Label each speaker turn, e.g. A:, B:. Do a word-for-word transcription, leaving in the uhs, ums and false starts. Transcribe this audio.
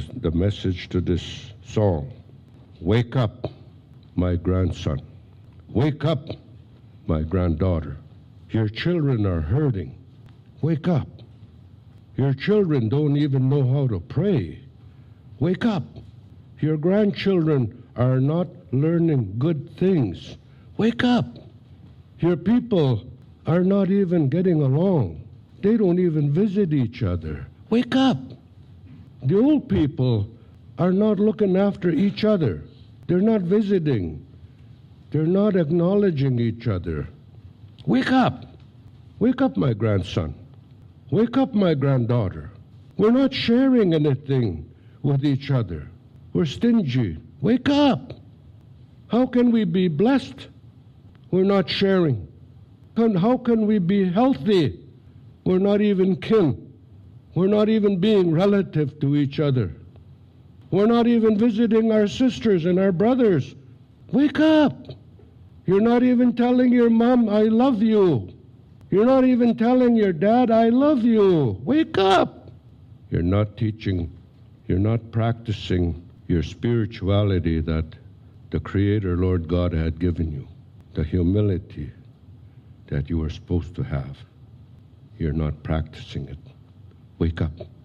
A: this, the message to this song. Wake up, my grandson. Wake up, my granddaughter. Your children are hurting. Wake up. Your children don't even know how to pray. Wake up. Your grandchildren are not learning good things. Wake up. Your people are not even getting along. They don't even visit each other. Wake up. The old people are not looking after each other. They're not visiting. They're not acknowledging each other. Wake up. Wake up, my grandson. Wake up, my granddaughter. We're not sharing anything with each other. We're stingy. Wake up. How can we be blessed? We're not sharing. And how can we be healthy? We're not even kin. We're not even being relative to each other. We're not even visiting our sisters and our brothers. Wake up. You're not even telling your mom, I love you. You're not even telling your dad, I love you. Wake up. You're not teaching, you're not practicing your spirituality that the Creator, Lord God, had given you, the humility that you were supposed to have. You're not practicing it. Wake up.